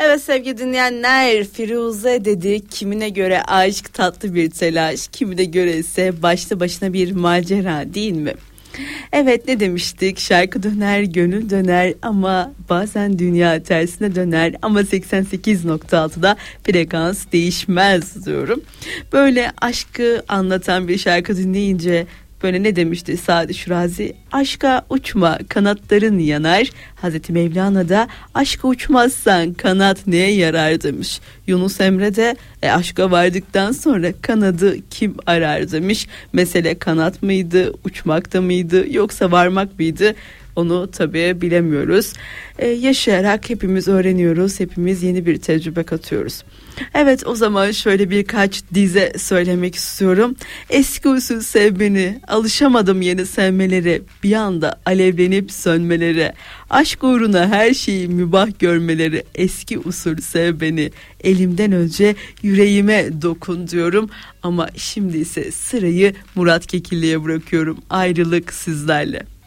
Evet sevgili dinleyenler, Firuze dedik. Kimine göre aşk tatlı bir telaş, kimine göre ise başlı başına bir macera, değil mi? Evet, ne demiştik? Şarkı döner, gönül döner ama bazen dünya tersine döner ama 88.6'da frekans değişmez diyorum. Böyle aşkı anlatan bir şarkı dinleyince böyle ne demişti Sadi Şirazi? Aşka uçma, kanatların yanar. Hazreti Mevlana da aşka uçmazsan kanat neye yarar demiş. Yunus Emre de aşka vardıktan sonra kanadı kim arar demiş. Mesele kanat mıydı, uçmakta mıydı, yoksa varmak mıydı? Onu tabii bilemiyoruz. Yaşayarak hepimiz öğreniyoruz. Hepimiz yeni bir tecrübe katıyoruz. Evet, o zaman şöyle birkaç dize söylemek istiyorum. Eski usul sev beni, alışamadım yeni sevmelere, bir anda alevlenip sönmelere. Aşk uğruna her şeyi mübah görmeleri, eski usul sev beni, elimden önce yüreğime dokun diyorum. Ama şimdi ise sırayı Murat Kekilli'ye bırakıyorum. Ayrılık sizlerle.